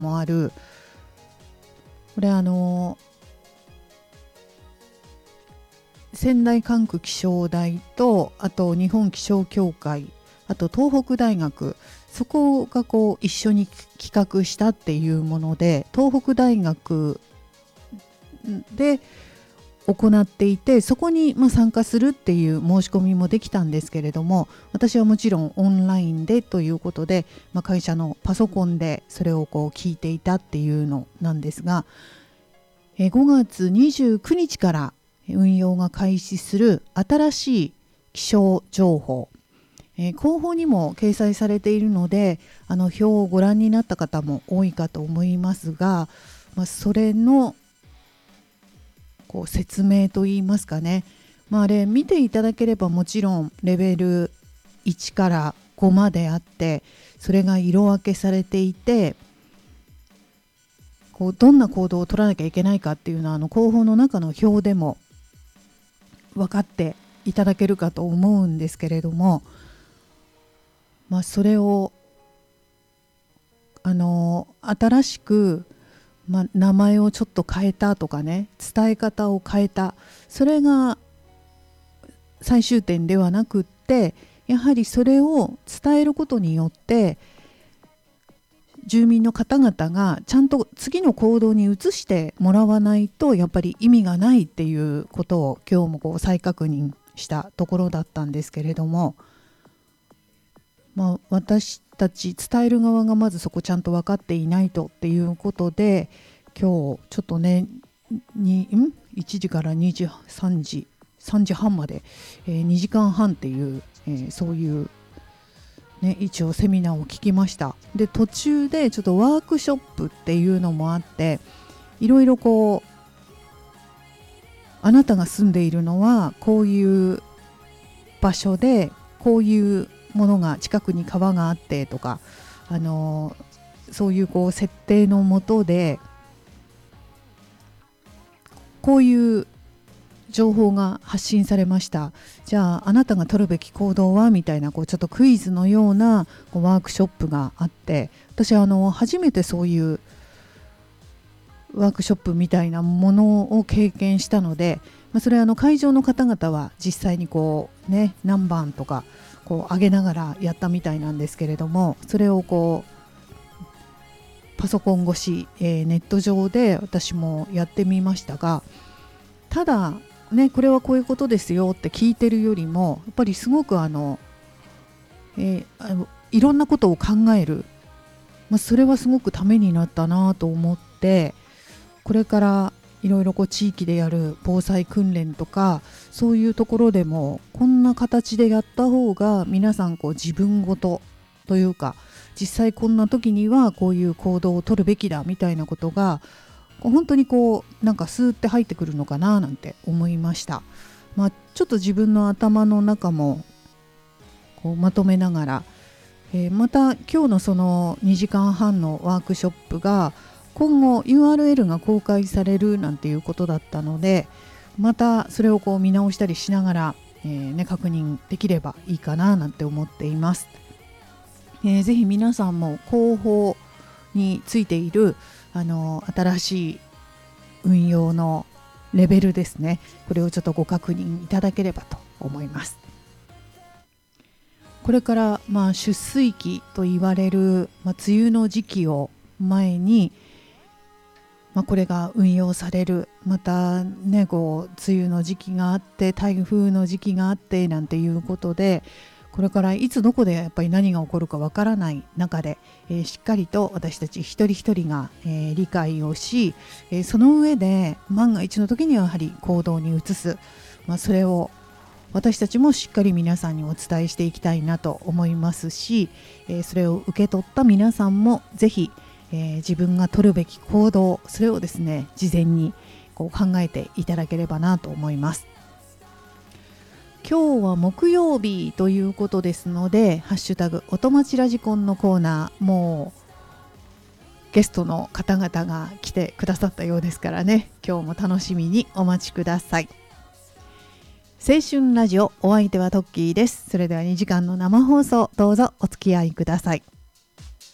もある、これ仙台管区気象台と、あと日本気象協会、あと東北大学、そこがこう一緒に企画したっていうもので、東北大学で行っていて、そこに参加するっていう申し込みもできたんですけれども、私はもちろんオンラインでということで、会社のパソコンでそれをこう聞いていたっていうのなんですが、5月29日から運用が開始する新しい気象情報、広報にも掲載されているので、表をご覧になった方も多いかと思いますが、それのこう説明といいますかね、あれ見ていただければ、もちろんレベル1から5まであって、それが色分けされていて、こうどんな行動を取らなきゃいけないかっていうのは広報の中の表でも分かっていただけるかと思うんですけれども、それを新しく、名前をちょっと変えたとかね、伝え方を変えた、それが最終点ではなくって、やはりそれを伝えることによって住民の方々がちゃんと次の行動に移してもらわないと、やっぱり意味がないっていうことを今日もこう再確認したところだったんですけれども、私たち伝える側がまずそこちゃんと分かっていないとっていうことで、今日ちょっとね1時から3時半まで、2時間半っていう、そういう一応セミナーを聞きました。で途中でちょっとワークショップっていうのもあって、いろいろこう、あなたが住んでいるのはこういう場所で、こういうものが近くに川があってとか、そういうこう設定のもとでこういう情報が発信されました。じゃああなたが取るべき行動はみたいな、こうちょっとクイズのようなワークショップがあって、私初めてそういうワークショップみたいなものを経験したので、それ会場の方々は実際にこうね、何番とかこう上げながらやったみたいなんですけれども、それをこうパソコン越し、ネット上で私もやってみましたが、ただね、これはこういうことですよって聞いてるよりも、やっぱりすごくいろんなことを考える、それはすごくためになったなと思って、これからいろいろこう地域でやる防災訓練とか、そういうところでもこんな形でやった方が皆さんこう自分ごとというか、実際こんな時にはこういう行動を取るべきだみたいなことが本当にこうなんかスーって入ってくるのかななんて思いました。ちょっと自分の頭の中もこうまとめながら、また今日のその2時間半のワークショップが今後 URL が公開されるなんていうことだったので、またそれをこう見直したりしながら、確認できればいいかななんて思っています。ぜひ皆さんも広報についている新しい運用のレベルですね、これをちょっとご確認いただければと思います。これから出水期と言われる、梅雨の時期を前に、これが運用される、またねこう梅雨の時期があって台風の時期があってなんていうことで、これからいつどこでやっぱり何が起こるかわからない中で、しっかりと私たち一人一人が、理解をし、その上で万が一の時にはやはり行動に移す、それを私たちもしっかり皆さんにお伝えしていきたいなと思いますし、それを受け取った皆さんもぜひ、自分が取るべき行動、それをですね事前にこう考えていただければなと思います。今日は木曜日ということですので、ハッシュタグ音町ラジコンのコーナー、もうゲストの方々が来てくださったようですからね、今日も楽しみにお待ちください。青春ラジオ、お相手はトッキーです。それでは2時間の生放送、どうぞお付き合いください。